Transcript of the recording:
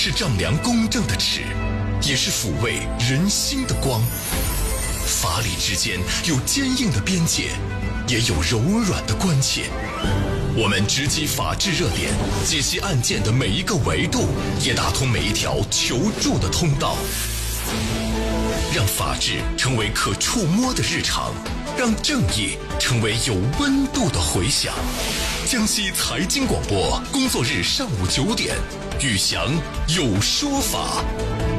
是丈量公正的尺，也是抚慰人心的光。法理之间有坚硬的边界，也有柔软的关切。我们直击法治热点，解析案件的每一个维度，也打通每一条求助的通道。让法治成为可触摸的日常，让正义成为有温度的回响。江西财经广播，工作日上午9点，宇翔有说法。